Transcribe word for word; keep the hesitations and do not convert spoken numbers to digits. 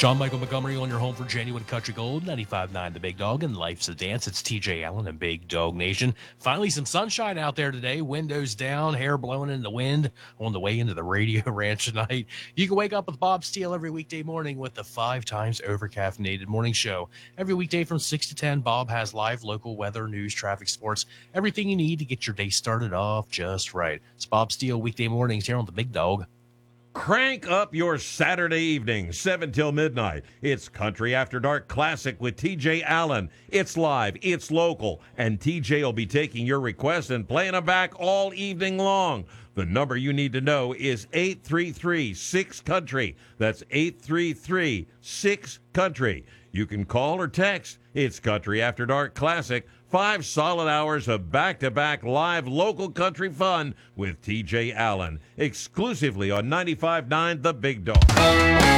John Michael Montgomery on your home for Genuine Country Gold, ninety-five point nine The Big Dog, and Life's a Dance. It's T J Allen and Big Dog Nation. Finally, some sunshine out there today. Windows down, hair blowing in the wind on the way into the radio ranch tonight. You can wake up with Bob Steele every weekday morning with the five times over caffeinated morning show. Every weekday from six to ten, Bob has live local weather, news, traffic, sports, everything you need to get your day started off just right. It's Bob Steele weekday mornings here on The Big Dog. Crank up your Saturday evening, seven till midnight. It's Country After Dark Classic with T J Allen. It's live, it's local, and T J will be taking your requests and playing them back all evening long. The number you need to know is eight three three, six country. That's eight three three, six country. You can call or text. It's Country After Dark Classic. Five solid hours of back-to-back live local country fun with T J Allen. Exclusively on ninety-five point nine The Big Dog.